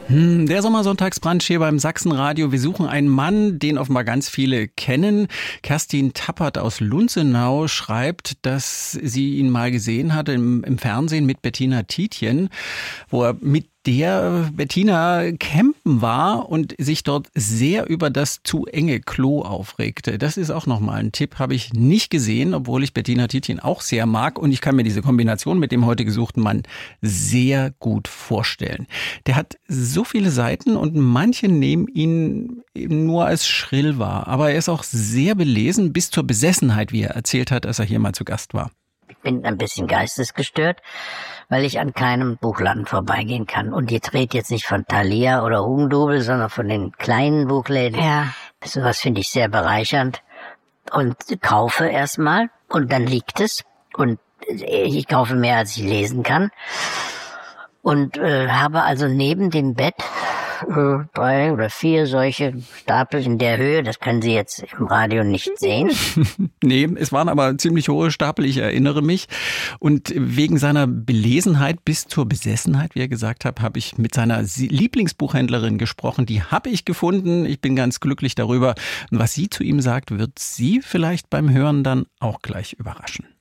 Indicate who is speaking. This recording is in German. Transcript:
Speaker 1: Der Sommersonntagsbrunch hier beim Sachsenradio. Wir suchen einen Mann, den offenbar ganz viele kennen. Kerstin Tappert aus Lunzenau schreibt, dass sie ihn mal gesehen hatte im Fernsehen mit Bettina Tietjen, wo er mit der Bettina campen war und sich dort sehr über das zu enge Klo aufregte. Das ist auch nochmal ein Tipp, habe ich nicht gesehen, obwohl ich Bettina Tietjen auch sehr mag. Und ich kann mir diese Kombination mit dem heute gesuchten Mann sehr gut vorstellen. Der hat so viele Seiten und manche nehmen ihn eben nur als schrill wahr. Aber er ist auch sehr belesen, bis zur Besessenheit, wie er erzählt hat, als er hier mal zu Gast war.
Speaker 2: Ich bin ein bisschen geistesgestört, weil ich an keinem Buchladen vorbeigehen kann. Und ihr dreht jetzt nicht von Thalia oder Hugendubel, sondern von den kleinen Buchläden.
Speaker 3: Ja.
Speaker 2: Sowas finde ich sehr bereichernd. Und kaufe erstmal und dann liegt es. Und ich kaufe mehr, als ich lesen kann. Und habe also neben dem Bett 3 oder 4 solche Stapel in der Höhe. Das können Sie jetzt im Radio nicht sehen.
Speaker 1: Nee, es waren aber ziemlich hohe Stapel, ich erinnere mich. Und wegen seiner Belesenheit bis zur Besessenheit, wie er gesagt hat, habe ich mit seiner Lieblingsbuchhändlerin gesprochen. Die habe ich gefunden. Ich bin ganz glücklich darüber. Und was sie zu ihm sagt, wird Sie vielleicht beim Hören dann auch gleich überraschen.